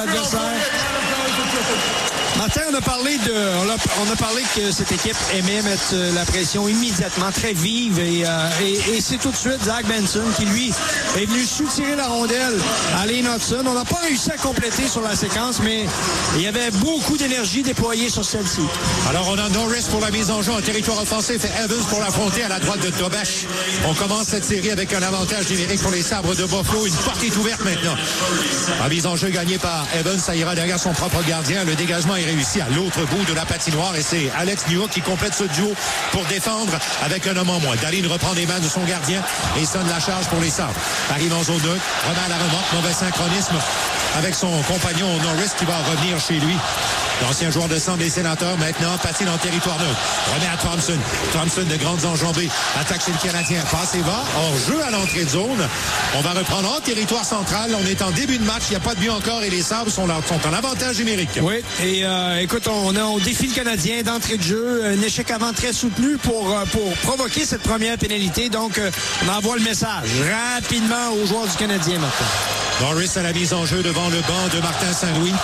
l'adversaire. Martin, on a parlé que cette équipe aimait mettre la pression immédiatement, très vive. Et c'est tout de suite Zach Benson qui, lui, est venu soutirer la rondelle à Lane Hudson. On n'a pas réussi à compléter sur la séquence, mais il y avait beaucoup d'énergie déployée sur celle-ci. Alors, on a Norris pour la mise en jeu en territoire offensif et Evans pour l'affronter à la droite de Dobesh. On commence cette série avec un avantage numérique pour les Sabres de Buffalo. Une porte est ouverte maintenant. La mise en jeu gagnée par Evans, ça ira derrière son propre gardien. Le dégagement est réussi à l'autre bout de la patinoire et c'est Alex Newhook qui complète ce duo pour défendre avec un homme en moins. Dahlin reprend les mains de son gardien et sonne la charge pour les Sabres. Arrive en zone 2, remet à la remorque, mauvais synchronisme avec son compagnon Norris qui va revenir chez lui. L'ancien joueur de centre des Sénateurs maintenant patine en territoire neutre. Remet à Thompson. Thompson de grandes enjambées. Attaque chez le Canadien. Passe et va. Hors jeu à l'entrée de zone. On va reprendre en territoire central. On est en début de match. Il n'y a pas de but encore et les Sabres sont en avantage numérique. Oui. Et écoute, on défie le Canadien d'entrée de jeu. Un échec avant très soutenu pour provoquer cette première pénalité. Donc, on envoie le message rapidement aux joueurs du Canadien maintenant. Norris à la mise en jeu devant le banc de Martin Saint-Louis.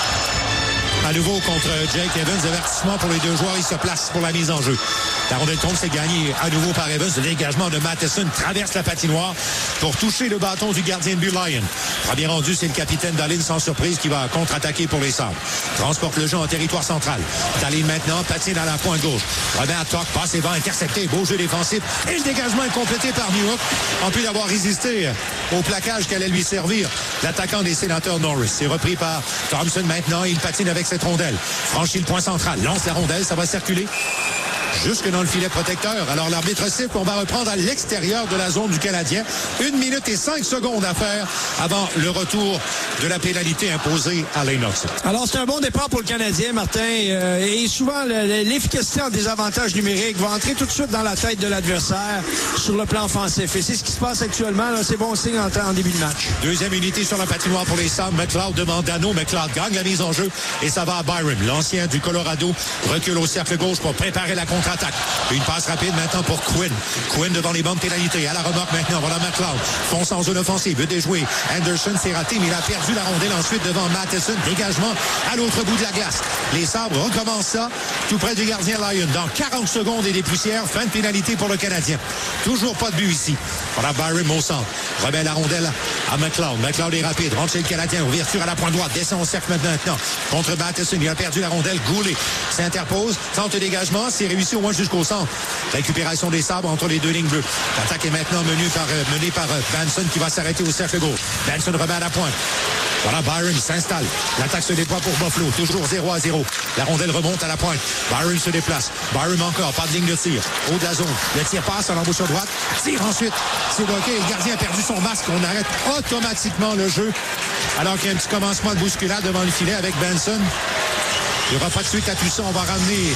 À nouveau contre Jake Evans, avertissement pour les deux joueurs, il se place pour la mise en jeu. La rondelle tombe, c'est gagné à nouveau par Evans. Le dégagement de Matheson traverse la patinoire pour toucher le bâton du gardien de but Lyon. Premier rendu, c'est le capitaine Dahlin sans surprise qui va contre-attaquer pour les Sabres. Transporte le jeu en territoire central. Dahlin maintenant patine à la pointe gauche. Remet à Tuch, passe et va intercepter, beau jeu défensif. Et le dégagement est complété par Newhook. En plus d'avoir résisté au plaquage qu'allait lui servir l'attaquant des Sénateurs Norris. C'est repris par Thompson maintenant. Il patine avec cette rondelle. Franchit le point central. Lance la rondelle. Ça va circuler jusque dans le filet protecteur. Alors l'arbitre siffle, on va reprendre à l'extérieur de la zone du Canadien. 1 minute et 5 secondes à faire avant le retour de la pénalité imposée à Lane Hudson. Alors c'est un bon départ pour le Canadien, Martin. Et souvent, l'efficacité en désavantage numérique va entrer tout de suite dans la tête de l'adversaire sur le plan offensif. Et c'est ce qui se passe actuellement. Là, c'est bon signe en début de match. Deuxième unité sur la patinoire pour les Sabres. McLeod demande Dano. McLeod gagne la mise en jeu et ça va à Byron. L'ancien du Colorado recule au cercle gauche pour préparer la contre-attaque. Une passe rapide maintenant pour Quinn. Quinn devant les bandes pénalités. À la remorque maintenant. Voilà McLeod. Fonce en zone offensive. Veut déjouer. Anderson s'est raté, mais il a perdu la rondelle ensuite devant Matheson. Dégagement à l'autre bout de la glace. Les Sabres recommencent ça tout près du gardien Lyon. Dans 40 secondes et des poussières. Fin de pénalité pour le Canadien. Toujours pas de but ici. Voilà Byron au centre. Remet la rondelle à McLeod. McLeod est rapide. Rentre chez le Canadien. Ouverture à la pointe droite. Descend au cercle maintenant. Contre Matheson. Il a perdu la rondelle. Goulet s'interpose. Tente le dégagement. C'est réussi au moins jusqu'au centre. Récupération des Sabres entre les deux lignes bleues. L'attaque est maintenant menée par Benson qui va s'arrêter au cercle gauche. Benson remet à la pointe. Voilà, Byron s'installe. L'attaque se déploie pour Buffalo. Toujours 0-0. La rondelle remonte à la pointe. Byron se déplace. Byron encore. Pas de ligne de tir. Haut de la zone. Le tir passe à l'embouchure droite. Tire ensuite. C'est bloqué. Le gardien a perdu son masque. On arrête automatiquement le jeu. Alors qu'il y a un petit commencement de bousculade devant le filet avec Benson. Il n'y aura pas de suite à tout ça. On va ramener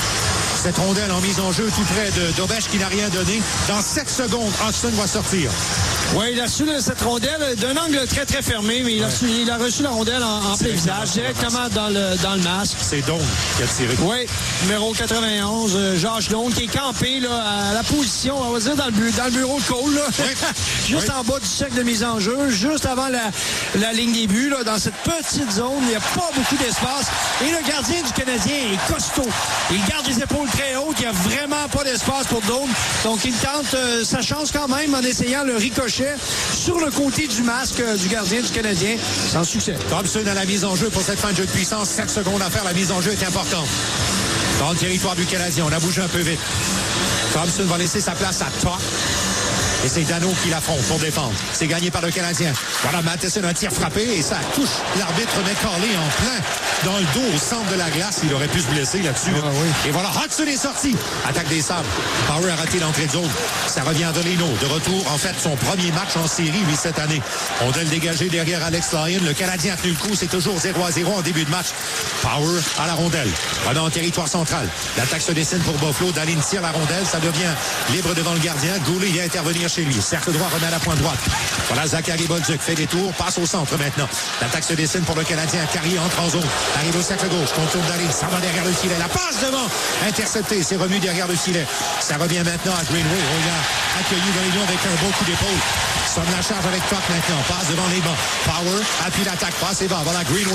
cette rondelle en mise en jeu tout près de Dobesh qui n'a rien donné. Dans 7 secondes, Hudson va sortir. Oui, il a reçu cette rondelle d'un angle très, très fermé, mais il a reçu la rondelle en plein visage, directement dans le masque. C'est Doan qui a tiré. Oui, numéro 91, Josh Doan, qui est campé là, à la position, on va dire, dans le bureau de Cole, là. Oui. Juste en bas du cercle de mise en jeu, juste avant la ligne des buts, là, dans cette petite zone. Il n'y a pas beaucoup d'espace. Et le gardien du Canadien est costaud. Il garde les épaules très hautes. Il n'y a vraiment pas d'espace pour Doan. Donc, il tente sa chance quand même en essayant le ricochet sur le côté du masque du gardien du Canadien, sans succès. Thompson à la mise en jeu pour cette fin de jeu de puissance. 7 secondes à faire, la mise en jeu est importante. Dans le territoire du Canadien, on a bougé un peu vite. Thompson va laisser sa place à Tuch. Et c'est Dano qui l'affronte pour défendre. C'est gagné par le Canadien. Voilà, Matheson, un tir frappé et ça touche l'arbitre McCauley en plein dans le dos au centre de la glace. Il aurait pu se blesser là-dessus. Ah, oui. Et voilà, Hudson est sorti. Attaque des Sabres. Power a raté l'entrée de zone. Ça revient à Dolino. De retour, en fait, son premier match en série, lui, cette année. On doit le dégager derrière Alex Lyon. Le Canadien a tenu le coup. C'est toujours 0-0 en début de match. Power à la rondelle. Voilà en territoire central. L'attaque se dessine pour Buffalo. Dahlin tire la rondelle. Ça devient libre devant le gardien. Goulet vient intervenir chez lui. Cercle droit remet à la pointe droite. Voilà, Zachary Bolduc fait des tours, passe au centre maintenant. L'attaque se dessine pour le Canadien. Carrier entre en zone. Arrive au cercle gauche. Contourne Dahlin. Ça va derrière le filet. La passe devant. Intercepté. C'est remis derrière le filet. Ça revient maintenant à Greenway. On a accueilli Dolino avec un bon coup d'épaule. Sonne la charge avec Tuch maintenant. Passe devant les bancs. Power appuie l'attaque. Passe et va. Voilà, Greenway.